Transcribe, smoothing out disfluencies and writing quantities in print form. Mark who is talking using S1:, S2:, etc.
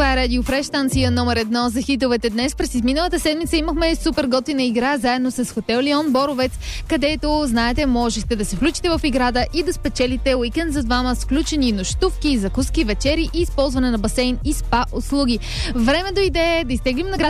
S1: Това е Радио Фреш, станция номер 1 за хитовете днес. През изминалата седмица имахме супер готина игра заедно с Хотел Лион Боровец, където, знаете, можете да се включите в играта и да спечелите уикенд за двама с включени нощувки, закуски, вечери и използване на басейн и спа услуги. Време дойде да изтеглим награда